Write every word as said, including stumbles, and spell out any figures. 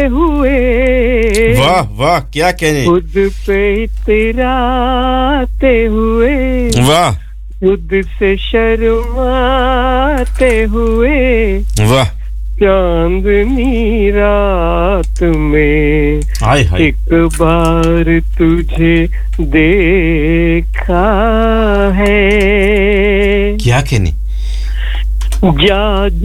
हुए वाह वाह क्या कहने खुद पे इतराते हुए वाह खुद से शर्माते हुए वाह चांदनी रात में हाय हाय एक बार तुझे देखा है क्या कहने जा